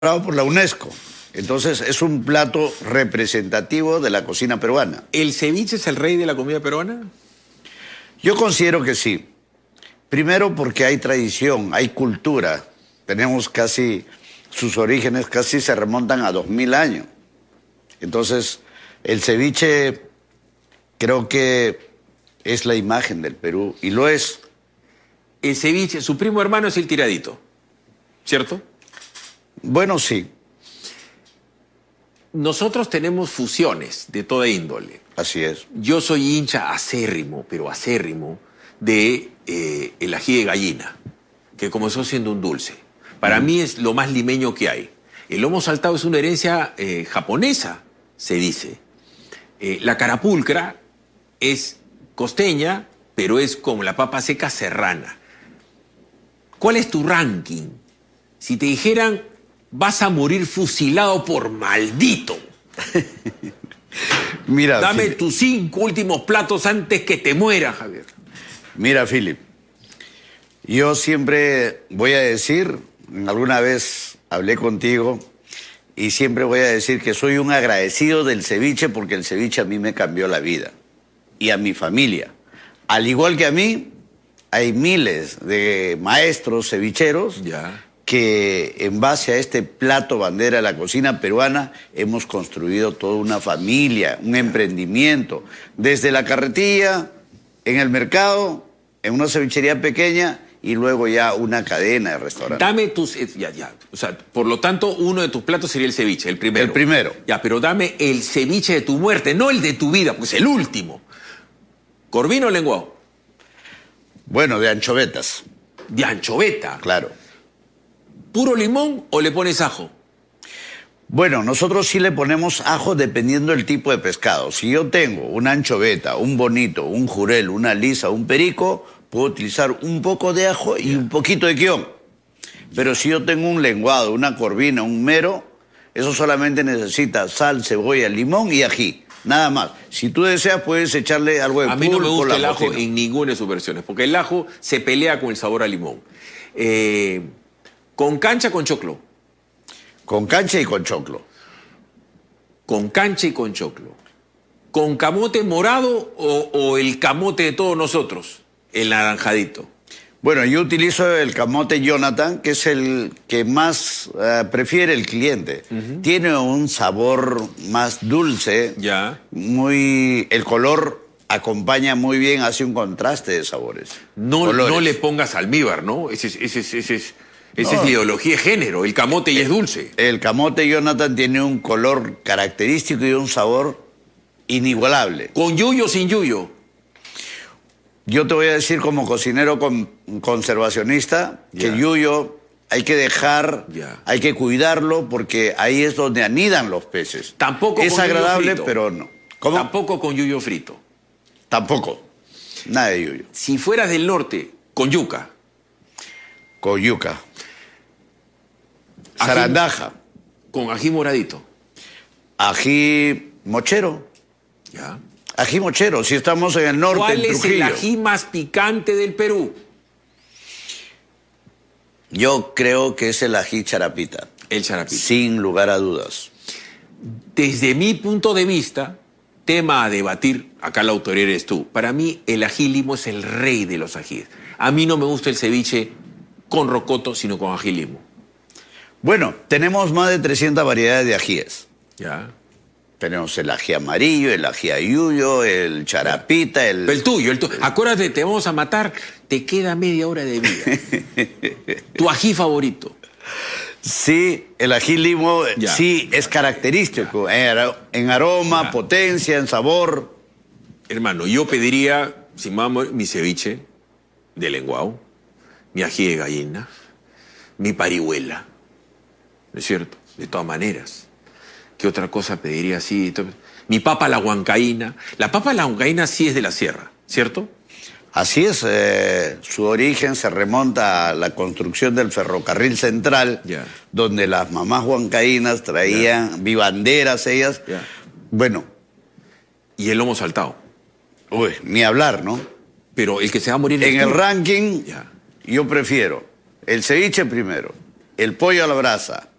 por la UNESCO. Entonces es un plato representativo de la cocina peruana. ¿El ceviche es el rey de la comida peruana? Yo considero que sí. Primero porque hay tradición, hay cultura. Tenemos casi, sus orígenes casi se remontan a 2000 años. Entonces el ceviche creo que es la imagen del Perú y lo es. El ceviche, su primo hermano es el tiradito, ¿cierto? Bueno, sí. Nosotros tenemos fusiones de toda índole. Así es. Yo soy hincha acérrimo, pero acérrimo, de el ají de gallina, que comenzó siendo un dulce. Para mí es lo más limeño que hay. El lomo saltado es una herencia japonesa, se dice. La carapulcra es costeña, pero es como la papa seca serrana. ¿Cuál es tu ranking? Si te dijeran, vas a morir fusilado por maldito. Mira, dame Philip, tus 5 últimos platos antes que te mueras, Javier. Mira, Philip, yo siempre voy a decir, alguna vez hablé contigo y siempre voy a decir que soy un agradecido del ceviche porque el ceviche a mí me cambió la vida y a mi familia. Al igual que a mí, hay miles de maestros cevicheros que en base a este plato bandera de la cocina peruana hemos construido toda una familia, un emprendimiento. Desde la carretilla, en el mercado, en una cevichería pequeña y luego ya una cadena de restaurantes. Dame tus... O sea, por lo tanto, uno de tus platos sería el ceviche, el primero. El primero. Ya, pero dame el ceviche de tu muerte, no el de tu vida, pues el último. ¿Corvino o lenguado? Bueno, de anchovetas. De anchoveta. Claro. ¿Puro limón o le pones ajo? Bueno, nosotros sí le ponemos ajo dependiendo del tipo de pescado. Si yo tengo una anchoveta, un bonito, un jurel, una lisa, un perico, puedo utilizar un poco de ajo y un poquito de quión. Pero si yo tengo un lenguado, una corvina, un mero, eso solamente necesita sal, cebolla, limón y ají. Nada más. Si tú deseas, puedes echarle algo de pulpo. A mí no me gusta el ajo cocina. en ninguna de sus versiones, porque el ajo se pelea con el sabor a limón. ¿Con cancha o con choclo? Con cancha y con choclo. Con cancha y con choclo. ¿Con camote morado o el camote de todos nosotros? El naranjadito. Bueno, yo utilizo el camote Jonathan, que es el que más prefiere el cliente. Tiene un sabor más dulce. Ya. El color acompaña muy bien, hace un contraste de sabores. No le pongas almíbar, ¿no? Esa es la ideología de género. El camote ya es dulce. El camote Jonathan tiene un color característico y un sabor inigualable. ¿Con yuyo o sin yuyo? Yo te voy a decir como cocinero conservacionista que el yuyo hay que dejar, hay que cuidarlo porque ahí es donde anidan los peces. Tampoco es con agradable, yuyo frito. Pero no. ¿Cómo? Tampoco con yuyo frito. Tampoco. Nada de yuyo. Si fueras del norte, con yuca. Con yuca. Zarandaja. Con ají moradito. Ají mochero. Ya. Ají mochero, si estamos en el norte, ¿Cuál en es Trujillo. el ají más picante del Perú? Yo creo que es el ají charapita. El charapita. Sin lugar a dudas. Desde mi punto de vista, tema a debatir, acá la autoría eres tú. Para mí, el ají limo es el rey de los ajíes. A mí no me gusta el ceviche con rocoto, sino con ají limo. Bueno, tenemos más de 300 variedades de ajíes. Ya. Tenemos el ají amarillo, el ají ayuyo, el charapita, El tuyo. Acuérdate, te vamos a matar, te queda media hora de vida. Tu ají favorito. Sí, el ají limo sí es característico en aroma, potencia, en sabor. Hermano, yo pediría, si vamos, mi ceviche de lenguado, mi ají de gallina, mi parihuela, ¿no es cierto? De todas maneras. ¿Qué otra cosa pediría así? Mi papa a la huancaína. La papa a la huancaína sí es de la sierra, ¿cierto? Así es, su origen se remonta a la construcción del ferrocarril central, donde las mamás huancaínas traían vivanderas ellas. Bueno. Y el lomo saltado. Uy, ni hablar, ¿no? Pero el que se va a morir... En el ranking, yo prefiero el ceviche primero, el pollo a la brasa,